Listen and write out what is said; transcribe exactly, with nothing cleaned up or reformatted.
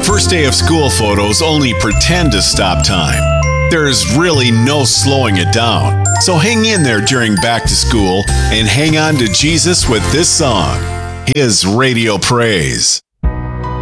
First day of school photos only pretend to stop time. There's really no slowing it down. So hang in there during back to school and hang on to Jesus with this song, His Radio Praise.